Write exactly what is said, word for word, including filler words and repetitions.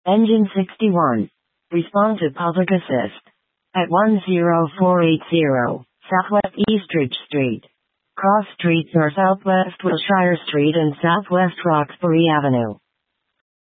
Engine sixty-one. Respond to public assist. At one zero four eight zero, Southwest Eastridge Street. Cross streets are Southwest Wilshire Street and Southwest Roxbury Avenue.